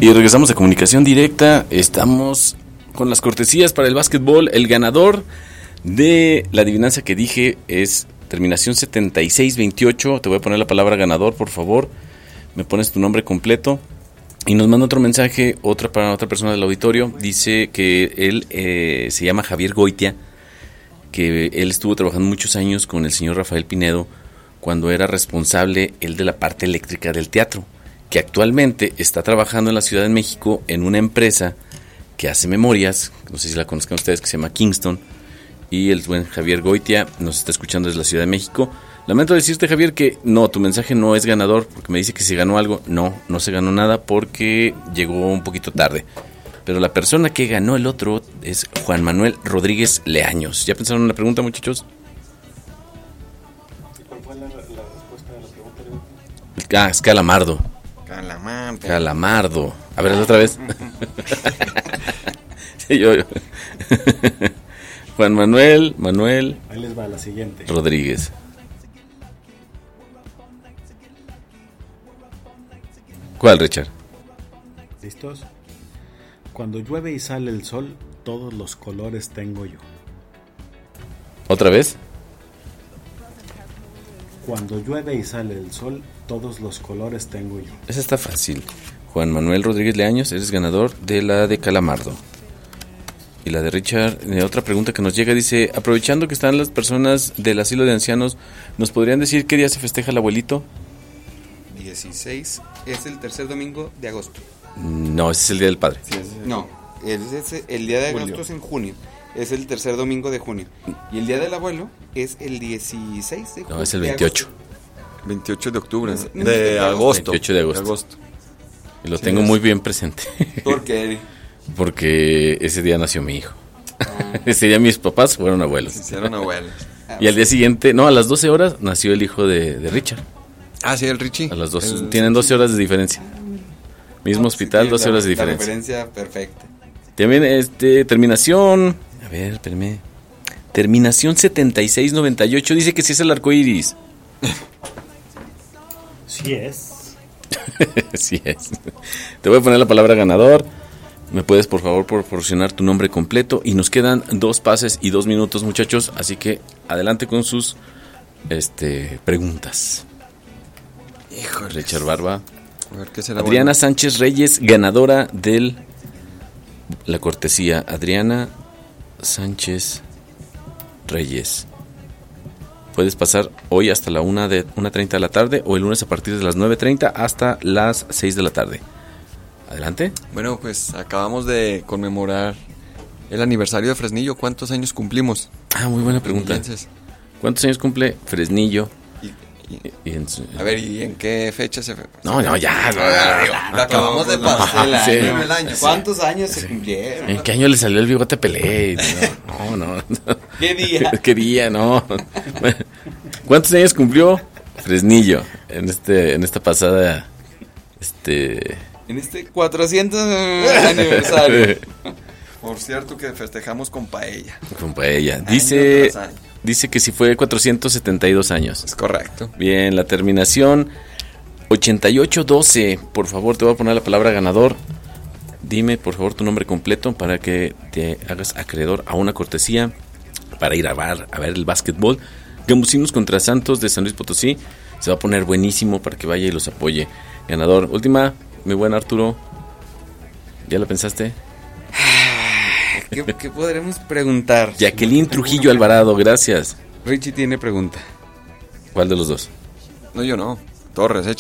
Y regresamos a comunicación directa. Estamos con las cortesías para el básquetbol. El ganador de la adivinanza que dije es terminación 7628. Te voy a poner la palabra ganador, por favor. Me pones tu nombre completo. Y nos manda otro mensaje, para otra persona del auditorio. Dice que él se llama Javier Goitia, que él estuvo trabajando muchos años con el señor Rafael Pinedo cuando era responsable él de la parte eléctrica del teatro, que actualmente está trabajando en la Ciudad de México en una empresa que hace memorias, no sé si la conozcan ustedes, que se llama Kingston, y el buen Javier Goitia nos está escuchando desde la Ciudad de México. Lamento decirte, Javier, que no, tu mensaje no es ganador, porque me dice que se ganó algo. No se ganó nada porque llegó un poquito tarde. Pero la persona que ganó el otro es Juan Manuel Rodríguez Leaños. ¿Ya pensaron en la pregunta, muchachos? ¿Cuál fue la respuesta de la pregunta? Es Calamardo. Calamardo. A ver, otra vez. Sí, yo. Juan Manuel. Ahí les va la siguiente. Rodríguez. ¿Cuál, Richard? ¿Listos? Cuando llueve y sale el sol, todos los colores tengo yo. ¿Otra vez? Cuando llueve y sale el sol, todos los colores tengo yo. Esa está fácil. Juan Manuel Rodríguez Leaños, eres ganador de la de Calamardo. Y la de Richard, otra pregunta que nos llega, dice, aprovechando que están las personas del asilo de ancianos, ¿nos podrían decir qué día se festeja el abuelito? 16, es el tercer domingo de agosto. No, ese es el Día del Padre. Sí, no, el Día de agosto es en junio, es el tercer domingo de junio. Y el Día del Abuelo es el 16 de junio. No, es el 28. 28 de octubre, de agosto. 28 de agosto. Y lo tengo muy bien presente. ¿Por qué? Porque ese día nació mi hijo. Ese día mis papás fueron abuelos. Se hicieron abuelos. Y al día siguiente, a las 12 horas nació el hijo de Richard. Ah, sí, el Richie. A las 12, tienen 12 horas de diferencia. Mismo hospital, 12 horas de diferencia. La referencia perfecta. También terminación, a ver, espérame. Terminación 7698 dice que sí es el arco iris. Sí es. Sí es. Te voy a poner la palabra ganador. ¿Me puedes, por favor, proporcionar tu nombre completo? Y nos quedan 2 pases y 2 minutos, muchachos. Así que adelante con sus preguntas. Híjole. Richard Barba. A ver, ¿qué será? Adriana Sánchez Reyes, ganadora de la cortesía. Adriana Sánchez Reyes. Puedes pasar hoy hasta la 1:30 de la tarde o el lunes a partir de las 9:30 hasta las 6 de la tarde. Adelante. Bueno, pues acabamos de conmemorar el aniversario de Fresnillo. ¿Cuántos años cumplimos? Muy buena pregunta. ¿Cuántos años cumple Fresnillo? A ver, ¿y en qué fecha se fue? No, ya. Acabamos de pasar el año. Sí. ¿Cuántos años se cumplieron? ¿En qué año le salió el bigote Pelé? No. ¿Qué día? ¿Qué día? No. ¿Cuántos años cumplió Fresnillo en esta pasada en este 400 aniversario? Por cierto que festejamos con paella. Con paella. Dice que si fue 472 años. Es correcto. Bien, la terminación 8812. Por favor, te voy a poner la palabra ganador. Dime, por favor, tu nombre completo para que te hagas acreedor a una cortesía para ir a ver el básquetbol. Gambusinos contra Santos de San Luis Potosí. Se va a poner buenísimo para que vaya y los apoye. Ganador. Última, mi buen Arturo. ¿Ya la pensaste? ¿Qué podremos preguntar? Jacqueline Trujillo Alvarado, gracias. Richie tiene pregunta. ¿Cuál de los dos? No, yo no. Torres,